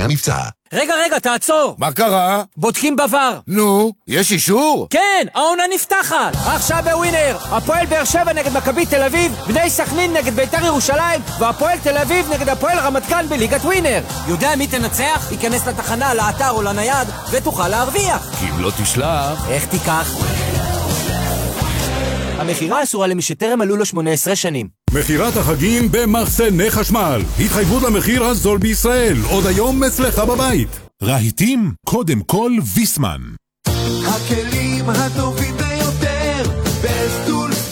המבצע. רגע, תעצור! מה קרה? בודקים בבר. נו, יש אישור? כן, העונה נפתחת! עכשיו בווינר, הפועל באר שבע נגד מכבי תל אביב, בני סכנין נגד בית"ר ירושלים, והפועל תל אביב נגד הפועל רמת גן בליגת ווינר. יודע מי תנצח? ייכנס לתחנה, לאתר או לנייד, ותוכל להרוויח. כי אם לא תשלח... איך תיקח? המחירה אסורה למי שטרם מלאו לו 18 שנים. מחירת החגים במחסני חשמל. התחייבות למחיר הזול בישראל. עוד היום אצלך בבית. רהיטים, קודם כל ויסמן. הכלים הטובים ביותר. בסטולס.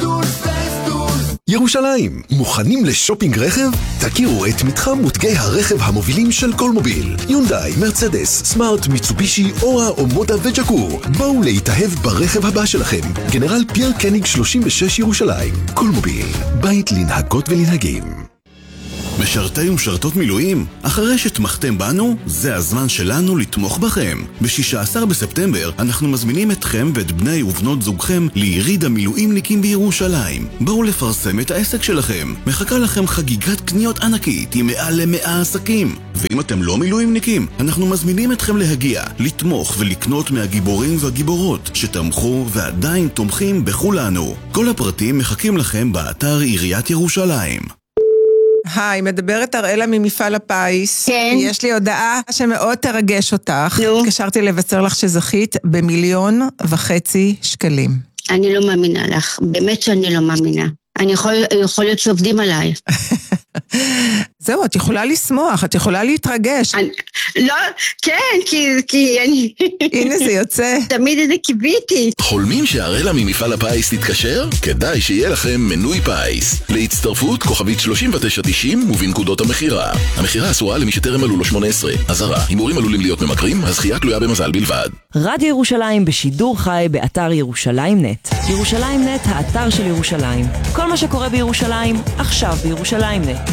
ירושלים, מוכנים לשופינג רכב? תכירו את מתחם מותגי הרכב המובילים של קולמוביל. יונדאי, מרצדס, סמארט, מיצובישי, אורה, אומודה וג'קור. בואו להתאהב ברכב הבא שלכם. גנרל פייר קניג 36 ירושלים. קולמוביל, בית לנהגות ולנהגים. משרתי ומשרתות מילואים, אחרי שתמכתם בנו, זה הזמן שלנו לתמוך בכם. ב-16 בספטמבר אנחנו מזמינים אתכם ואת בני ובנות זוגכם ליריד המילואימניקים בירושלים. בואו לפרסם את העסק שלכם. מחכה לכם חגיגת קניות ענקית עם מעל ל100 עסקים. ואם אתם לא מילואימניקים, אנחנו מזמינים אתכם להגיע, לתמוך ולקנות מהגיבורים והגיבורות שתמכו ועדיין תומכים בכולנו. כל הפרטים מחכים לכם באתר עיריית ירושלים. היי, מדברת אראלה ממפעל הפיס. כן. יש לי הודעה שמאוד תרגש אותך. התקשרתי לבשר לך שזכית ב1.5 מיליון שקלים. אני לא מאמינה לך, באמת שאני לא מאמינה. אני יכול להיות שעובדים עליי. זהו, את יכולה לשמוח, את יכולה להתרגש. לא, כן, כי אני... הנה זה יוצא. תמיד איזה קיוויתי. חולמים שהראלה ממפעל הפיס תתקשר? כדאי שיהיה לכם מנוי פיס. להצטרפות כוכבית 3990 ובנקודות המחירה. המחירה אסורה למי שטרם מלאו לו 18. אזהרה, הימורים עלולים להיות ממכרים, הזכייה תלויה במזל בלבד. רדיו ירושלים בשידור חי באתר ירושלים נט. ירושלים נט, האתר של ירושלים. כל מה שקורה בירושלים, עכשיו בירושלים נט.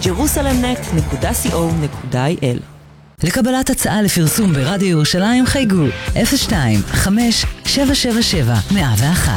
jerusalemnet.co.il. לקבלת הצעה לפרסום ברדיו ירושלים חייגו 02-5-777-101.